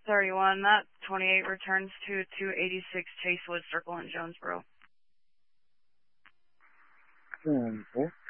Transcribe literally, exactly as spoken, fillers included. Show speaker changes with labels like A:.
A: thirty-one, that twenty-eight returns to two eighty-six Chasewood Circle in Jonesboro.
B: Jonesboro.